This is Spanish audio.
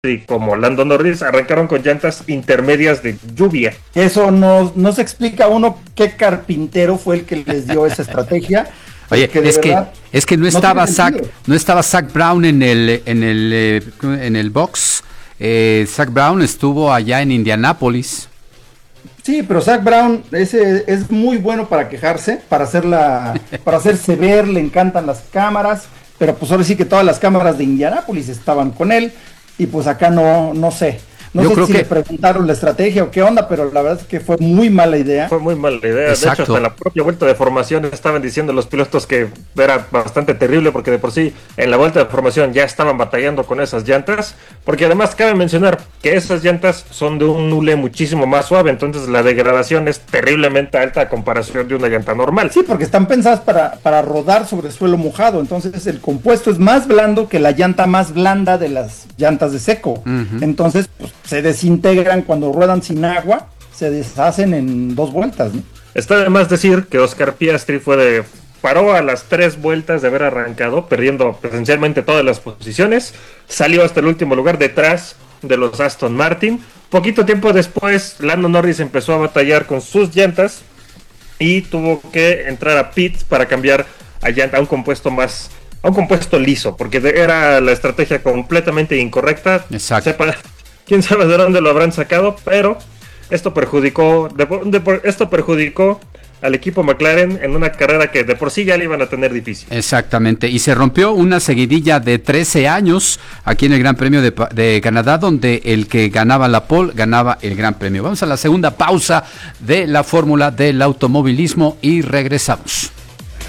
como Lando Norris arrancaron con llantas intermedias de lluvia. Eso no se explica a uno qué carpintero fue el que les dio esa estrategia. Oye, es que no estaba Zach Brown en el box. Zach Brown estuvo allá en Indianápolis. Sí, pero Zach Brown es muy bueno para quejarse, para hacerse ver, le encantan las cámaras, pero pues ahora sí que todas las cámaras de Indianápolis estaban con él, y pues acá no sé. No sé si le preguntaron la estrategia o qué onda, pero la verdad es que fue muy mala idea. Fue muy mala idea. Exacto. De hecho, hasta en la propia vuelta de formación estaban diciendo los pilotos que era bastante terrible, porque de por sí en la vuelta de formación ya estaban batallando con esas llantas, porque además cabe mencionar que esas llantas son de un hule muchísimo más suave, entonces la degradación es terriblemente alta a comparación de una llanta normal. Sí, porque están pensadas para rodar sobre suelo mojado, entonces el compuesto es más blando que la llanta más blanda de las llantas de seco. Uh-huh. Entonces, pues, se desintegran cuando ruedan sin agua, se deshacen en 2 vueltas, ¿no? Está de más decir que Oscar Piastri paró a las 3 vueltas de haber arrancado, perdiendo presencialmente todas las posiciones, salió hasta el último lugar detrás de los Aston Martin. Poquito tiempo después, Lando Norris empezó a batallar con sus llantas y tuvo que entrar a pits para cambiar a un compuesto liso, porque era la estrategia completamente incorrecta. Exacto. Quién sabe de dónde lo habrán sacado, pero esto perjudicó al equipo McLaren en una carrera que de por sí ya le iban a tener difícil. Exactamente, y se rompió una seguidilla de 13 años aquí en el Gran Premio de Canadá, donde el que ganaba la pole ganaba el Gran Premio. Vamos a la segunda pausa de la fórmula del automovilismo y regresamos.